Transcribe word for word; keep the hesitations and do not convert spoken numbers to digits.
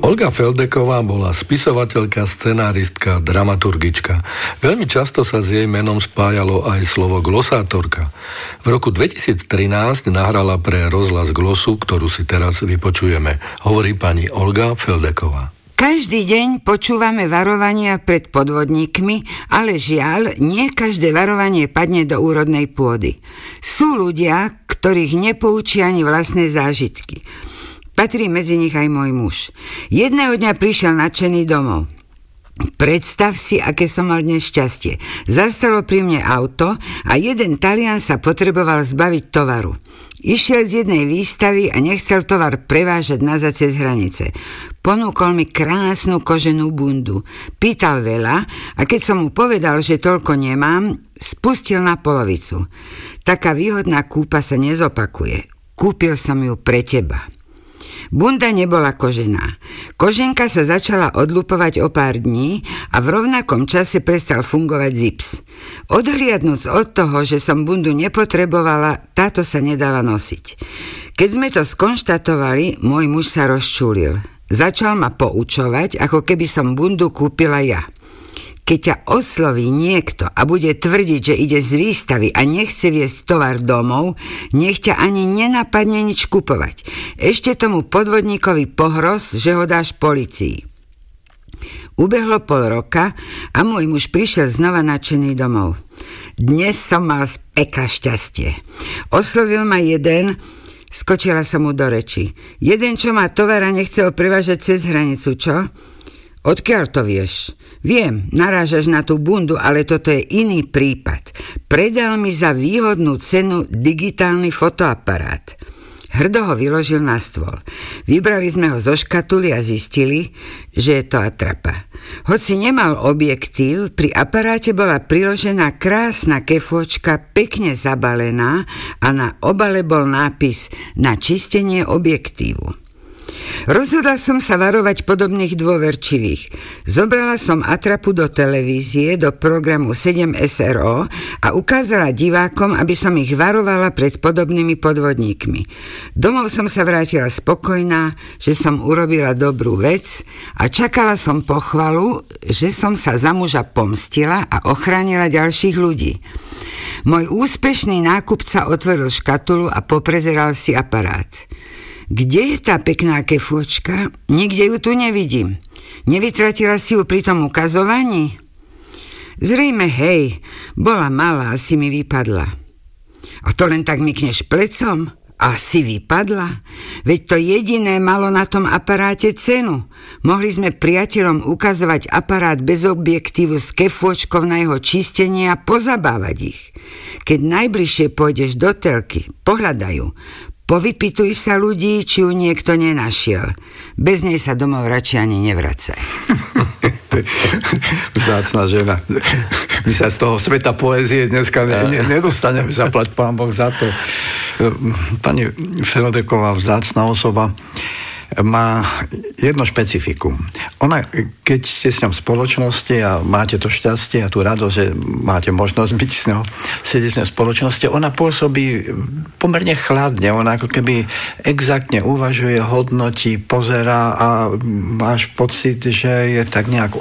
Olga Feldeková bola spisovateľka, scenáristka, dramaturgička. Veľmi často sa s jej menom spájalo aj slovo glosátorka. V roku dvetisíctrinásť nahrala pre rozhlas Glosu, ktorú si teraz vypočujeme. Hovorí pani Olga Feldeková. Každý deň počúvame varovania pred podvodníkmi, ale žiaľ, nie každé varovanie padne do úrodnej pôdy. Sú ľudia, ktorých nepoučí ani vlastné zážitky. Patrí medzi nich aj môj muž. Jedného dňa prišiel nadšený domov. Predstav si, aké som mal dnes šťastie. Zastalo pri mne auto a jeden Talian sa potreboval zbaviť tovaru. Išiel z jednej výstavy a nechcel tovar prevážať nazad cez hranice. Ponúkol mi krásnu koženú bundu. Pýtal veľa a keď som mu povedal, že toľko nemám, spustil na polovicu. Taká výhodná kúpa sa nezopakuje. Kúpil som ju pre teba. Bunda nebola kožená. Koženka sa začala odlupovať o pár dní a v rovnakom čase prestal fungovať zips. Odhliadnúc od toho, že som bundu nepotrebovala, táto sa nedala nosiť. Keď sme to skonštatovali, môj muž sa rozčúlil. Začal ma poučovať, ako keby som bundu kúpila ja. Keď ťa osloví niekto a bude tvrdiť, že ide z výstavy a nechce viesť tovar domov, nech ťa ani nenapadne nič kupovať. Ešte tomu podvodníkovi pohroz, že ho dáš polícii. Ubehlo pol roka a môj muž prišiel znova nadšený domov. Dnes som mal z pekla šťastie. Oslovil ma jeden, skočila som mu do reči. Jeden, čo má tovar a nechce ho prevážať cez hranicu, čo? Odkiaľ to vieš? Viem, narážaš na tú bundu, ale toto je iný prípad. Predal mi za výhodnú cenu digitálny fotoaparát. Hrdo ho vyložil na stôl. Vybrali sme ho zo škatuly a zistili, že je to atrapa. Hoci nemal objektív, pri aparáte bola priložená krásna kefôčka, pekne zabalená a na obale bol nápis na čistenie objektívu. Rozhodla som sa varovať podobných dôverčivých. Zobrala som atrapu do televízie, do programu sedem es er ó a ukázala divákom, aby som ich varovala pred podobnými podvodníkmi. Domov som sa vrátila spokojná, že som urobila dobrú vec a čakala som pochvalu, že som sa za muža pomstila a ochránila ďalších ľudí. Môj úspešný nákupca otvoril škatulu a poprezeral si aparát. Kde je tá pekná kefôčka? Nikde ju tu nevidím. Nevytratila si ju pri tom ukazovaní? Zrejme, hej, bola malá, asi mi vypadla. A to len tak mykneš plecom? Asi vypadla? Veď to jediné malo na tom aparáte cenu. Mohli sme priateľom ukazovať aparát bez objektívu s kefôčkou na jeho čistenie a pozabávať ich. Keď najbližšie pôjdeš do telky, pohľadajú. Povypituj sa ľudí, či ju niekto nenašiel. Bez nej sa domov radšej ani nevracaj. Vzácna žena. My sa z toho sveta poézie dneska ne, ne, nedostaneme, zaplať pán Boh za to. Pani Feldeková, vzácna osoba, má jedno špecifikum. Ona, keď ste s ňou v spoločnosti a máte to šťastie a tú radosť, že máte možnosť byť s ňou, sedieť s ňou v spoločnosti, ona pôsobí pomerne chladne, ona ako keby exaktne uvažuje, hodnotí, pozerá a máš pocit, že je tak nejak